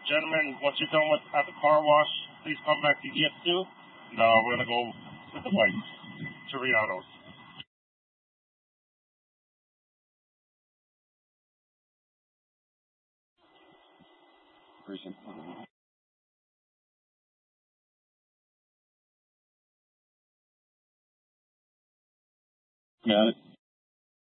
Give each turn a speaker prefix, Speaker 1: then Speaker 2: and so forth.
Speaker 1: Gentlemen, once you're done at the car wash, please come back to ES2. And we're going to go with the whites, Chiriados.
Speaker 2: Got it.